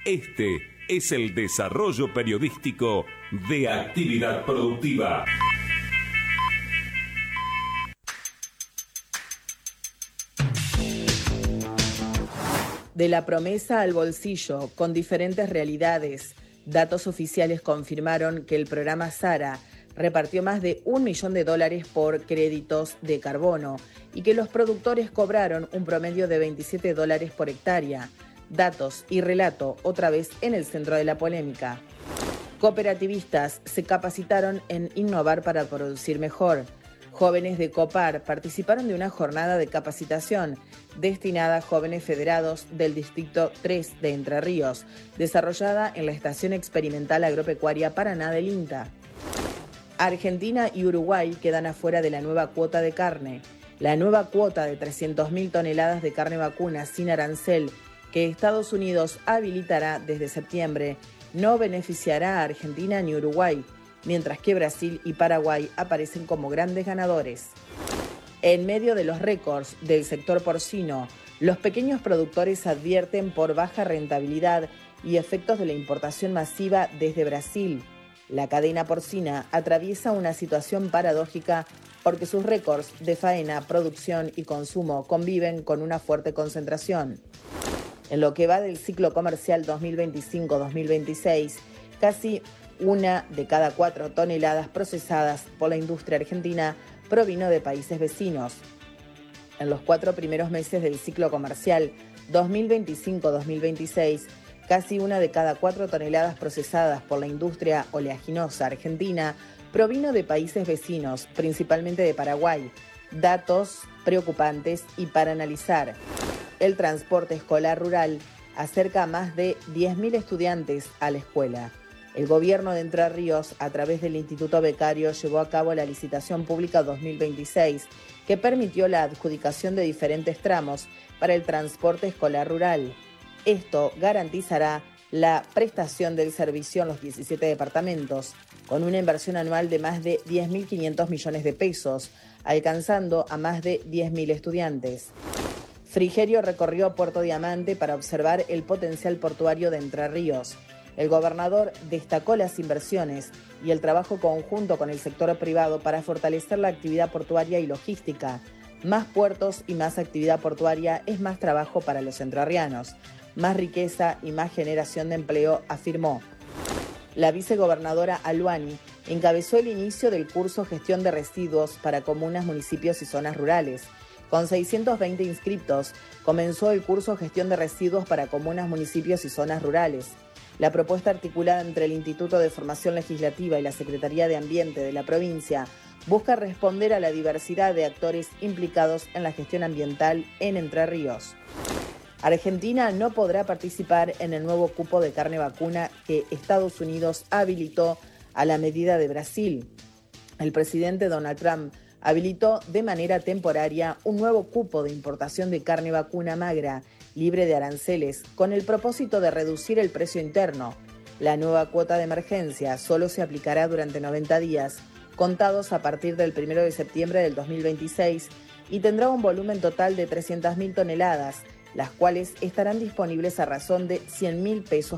Este es el desarrollo periodístico de Actividad Productiva. De la promesa al bolsillo, con diferentes realidades, datos oficiales confirmaron que el programa SARA repartió más de $1 millón por créditos de carbono y que los productores cobraron un promedio de $27 por hectárea. Datos y relato otra vez en el centro de la polémica. Cooperativistas se capacitaron en innovar para producir mejor. Jóvenes de Copar participaron de una jornada de capacitación destinada a jóvenes federados del Distrito 3 de Entre Ríos, desarrollada en la Estación Experimental Agropecuaria Paraná del INTA. Argentina y Uruguay quedan afuera de la nueva cuota de carne. La nueva cuota de 300.000 toneladas de carne vacuna sin arancel que Estados Unidos habilitará desde septiembre no beneficiará a Argentina ni Uruguay, mientras que Brasil y Paraguay aparecen como grandes ganadores. En medio de los récords del sector porcino, los pequeños productores advierten por baja rentabilidad y efectos de la importación masiva desde Brasil. La cadena porcina atraviesa una situación paradójica porque sus récords de faena, producción y consumo conviven con una fuerte concentración. En lo que va del ciclo comercial 2025-2026, casi 1 de cada 4 toneladas procesadas por la industria argentina provino de países vecinos. En los 4 primeros meses del ciclo comercial 2025-2026, casi 1 de cada 4 toneladas procesadas por la industria oleaginosa argentina provino de países vecinos, principalmente de Paraguay. Datos preocupantes y para analizar. El transporte escolar rural acerca a más de 10.000 estudiantes a la escuela. El gobierno de Entre Ríos, a través del Instituto Becario, llevó a cabo la licitación pública 2026, que permitió la adjudicación de diferentes tramos para el transporte escolar rural. Esto garantizará la prestación del servicio en los 17 departamentos, con una inversión anual de más de 10.500 millones de pesos, alcanzando a más de 10.000 estudiantes. Frigerio recorrió Puerto Diamante para observar el potencial portuario de Entre Ríos. El gobernador destacó las inversiones y el trabajo conjunto con el sector privado para fortalecer la actividad portuaria y logística. Más puertos y más actividad portuaria es más trabajo para los entrerrianos, más riqueza y más generación de empleo, afirmó. La vicegobernadora Aluani encabezó el inicio del curso Gestión de Residuos para comunas, municipios y zonas rurales. Con 620 inscriptos, comenzó el curso Gestión de Residuos para comunas, municipios y zonas rurales. La propuesta articulada entre el Instituto de Formación Legislativa y la Secretaría de Ambiente de la provincia busca responder a la diversidad de actores implicados en la gestión ambiental en Entre Ríos. Argentina no podrá participar en el nuevo cupo de carne vacuna que Estados Unidos habilitó a la medida de Brasil. El presidente Donald Trump habilitó de manera temporaria un nuevo cupo de importación de carne vacuna magra, libre de aranceles, con el propósito de reducir el precio interno. La nueva cuota de emergencia solo se aplicará durante 90 días, contados a partir del 1 de septiembre del 2026, y tendrá un volumen total de 300.000 toneladas, las cuales estarán disponibles a razón de $100.000